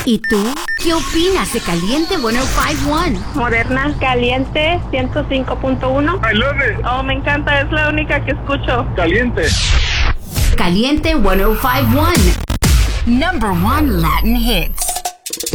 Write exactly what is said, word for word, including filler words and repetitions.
¿Y tú? ¿Qué opinas de Caliente ciento cinco punto uno? Moderna, Caliente ciento cinco punto uno. I love it. Oh, me encanta, es la única que escucho. Caliente. Caliente ciento cinco punto uno. Number one Latin hits.